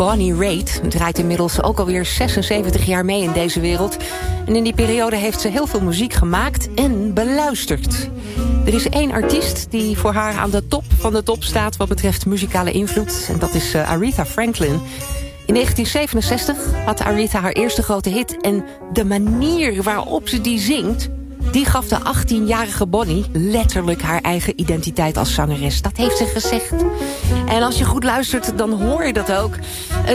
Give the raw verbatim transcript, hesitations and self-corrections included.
Bonnie Raitt draait inmiddels ook alweer zesenzeventig jaar mee in deze wereld. En in die periode heeft ze heel veel muziek gemaakt en beluisterd. Er is één artiest die voor haar aan de top van de top staat wat betreft muzikale invloed. En dat is uh, Aretha Franklin. In negentien zevenenzestig had Aretha haar eerste grote hit. En de manier waarop ze die zingt, die gaf de achttienjarige Bonnie letterlijk haar eigen identiteit als zangeres. Dat heeft ze gezegd. En als je goed luistert, dan hoor je dat ook. Uh,